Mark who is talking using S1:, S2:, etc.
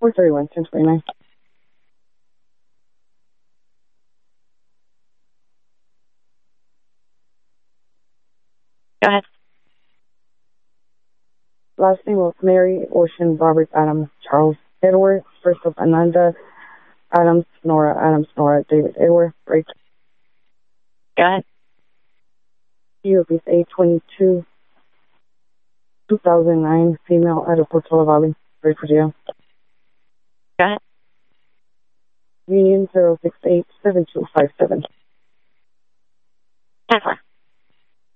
S1: 431, 1029.
S2: Go ahead.
S1: Last name was Mary, Ocean, Robert, Adams, Charles, Edward. First of Ananda, Adams, Nora, David, Edward, Break.
S2: Go ahead.
S1: Year is 8/22, 2009, female out of Portola Valley, Great Virginia.
S2: Go ahead.
S1: Union 0687257.
S2: 10-4.